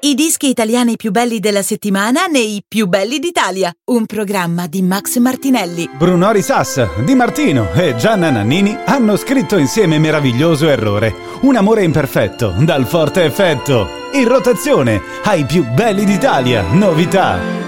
I dischi italiani più belli della settimana nei Più belli d'Italia, un programma di Max Martinelli. Bruno Risas, Di Martino e Gianna Nannini hanno scritto insieme Meraviglioso errore, un amore imperfetto dal forte effetto. In rotazione ai Più belli d'Italia, novità.